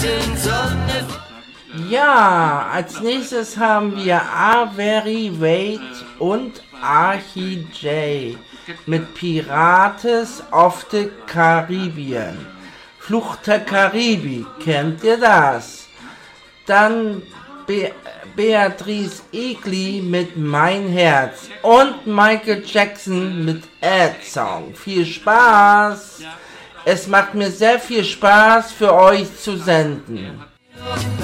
Ja, als nächstes haben wir Avery Wade und Archie J mit Pirates of the Caribbean. Flucht der Karibik, kennt ihr das? Dann Beatrice Egli mit Mein Herz und Michael Jackson mit Ad Song. Viel Spaß! Es macht mir sehr viel Spaß, für euch zu senden.